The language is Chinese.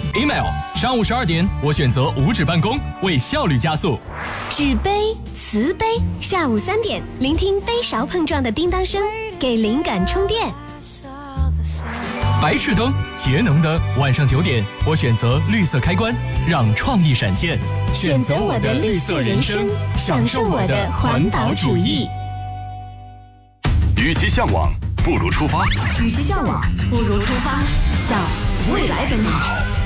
Email 上午12点，我选择无纸办公，为效率加速。 纸杯、瓷杯，下午3点，聆听杯勺碰撞的叮当声，给灵感充电。 白炽灯，节能灯，晚上9点，我选择绿色开关，让创意闪现。 选择我的绿色人生，享受我的环保主义。 与其向往，不如出发。 与其向往，不如出发，向未来奔跑。